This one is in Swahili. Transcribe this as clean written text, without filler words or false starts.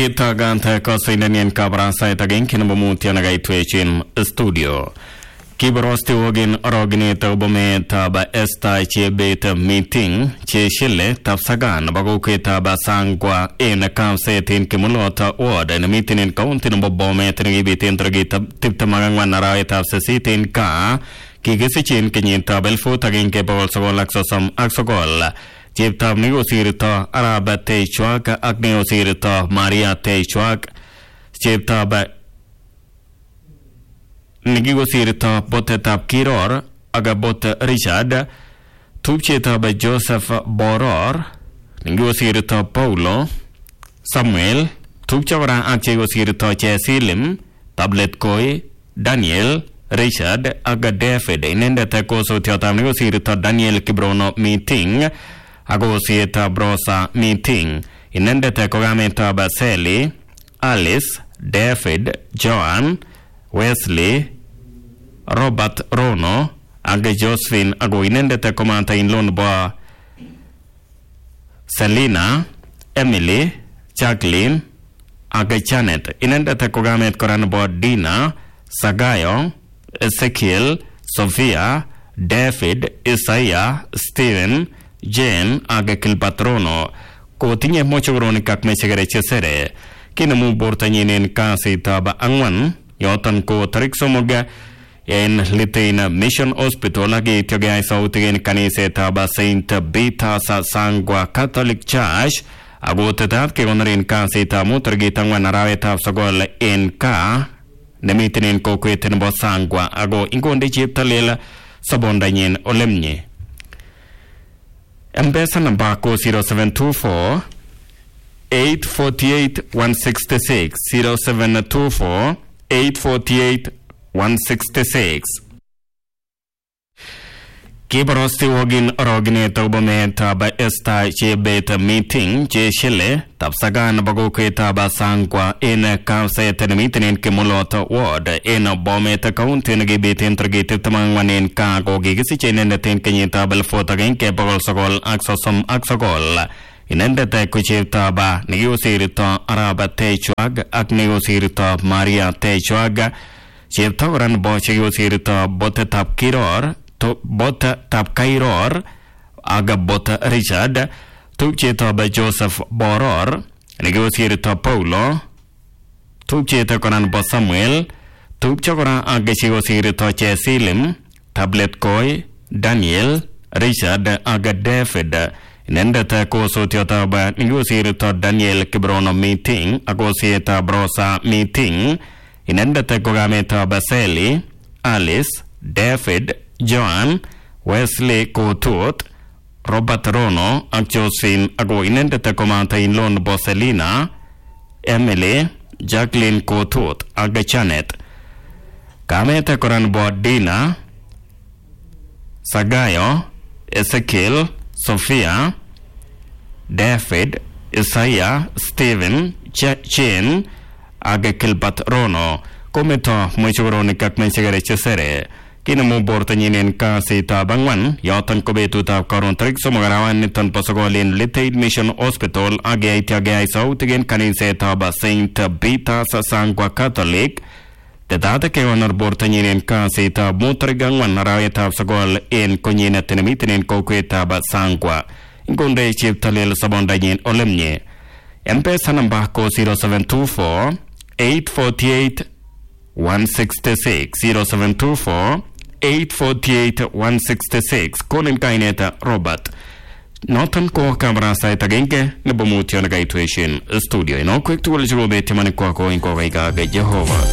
Itaganta Kosinanian Cabra site again Kinabamutiana Gaitwichin studio. Kibrosti Wogin Rogineta Obometa ba Esta Chebeta meeting Cheshile Tapsagan Bagoketa Basangwa in a camp set in Kimulota ward and a meeting in County Bomet and Gibit interrogate Tiptamangan Tapsit in Ka Kigisichin Kenyita Belfoot again capable Sogolaxosum Axogol. Chipta Migosirita Araba Teichwak Agneosirita Maria Teichwak Chipta ba Nigosirita Botetap Kiror Agabot Richard Tupcheta ba Joseph Boror Nigosirita Paulo Samuel Tupchavara Achegosirita Chesilim Tablet Koi Daniel Richard Aga David Inenda Tekoso Tiota Nigosirita Daniel Kibrono meeting Agosieta Brosa meeting. Inendete Kogameta Baseli, Alice, David, Joan, Wesley, Robert Rono, Age Josephine, Ago Inendete Comanta in Londba, Selina, Emily, Jacqueline, Age Janet. Inendete Kogamet Koranbo Dina, Sagayo, Ezekiel, Sophia, David, Isaiah, Stephen, Jane Agakil Patrono Kotinye Mochogroni Kakmesegare Cesere Kinamu Bortanyin Kasi Taba Angwan Yotan Ko Tariksomoga in Litina Mission Hospital Agi Togai Sautin Kanise Taba Saint Beta Sangwa Catholic Church Agotat Kegonarin Kasi Tamutargitangwan Araweta Sogol in Ka Nemitin Kokweten Bosangwa Ago Ingonde Chiptalela Sabondanyin Olemni M-Pesa number 0724 848 166 0724 848 166 Kibrosti Wogin Rogineta Ubometa ba Esta Chebeta meeting Cheshile Tapsagan Bagoketa Basangwa in a Kamset meeting in Kimulota ward in a Bometa County in Gibit interrogated Tamangwan in Kago Gigisichen in the Tinkenyita Belfort again capable Sogol Axosum Axogol in Endete Kuchita Ba Neosirita Araba Teichwag Agneosirita Maria Teichwag Chiptoran Bochegosirita Botetap Kiror Bota Tap Kairor Aga Bota Richard Tupcheta by Joseph Boror Negotiator Paulo Tupcheta Koran Bo Samuel Tupchakora Agashigosirito Chesilim Tablet Koi Daniel Richard Aga David Nendata Koso Tiota by Negotiator Daniel Kibrono meeting Agosieta Brosa meeting Inendata Kogameta Baseli Alice David Joan, Wesley Kotut, Robert Rono, and Josephine Ago Inendete Comanta in Lon Boselina, Emily, Jacqueline Kotut, Aga Janet, Kamete Koran Bodina, Sagayo, Ezekiel, Sophia, David, Isaiah, Stephen, Jane, Aga Kilpat Rono, Cometo, Mochoroni Kakmensegare Cesere. Kinamu Bortanyin Kasi Tabangwan, Yotan Kobetu Tab Koron Trick, Somagarawan Nitan Pasogolin Litaid Mission Hospital, Agay Tagay South again Kanise Taba Saint Beta Sangwa Catholic, the data Keonar Bortanyin Kasi Tab Mutrigangwan Narayata Sagol in Konyina Tenemitin in Kokwetaba Sangwa, in Gonde Chief Talil Sabondayin Olemne, M-Pesa number 0724 848 166 0724 848 166 Colin Kaineta Robert Norton Ko Camera Site Agenke Nabomution Gaitwation Studio in all quick to Elizabeth Maniquaco in Korega Jehovah.